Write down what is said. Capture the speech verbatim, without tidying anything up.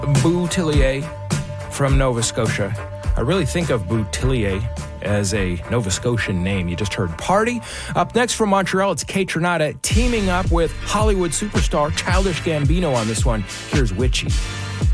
Boutillier from Nova Scotia. I really think of Boutillier as a Nova Scotian name. You just heard Party. Up next from Montreal, it's Kaytranada teaming up with Hollywood superstar Childish Gambino on this one. Here's Witchy.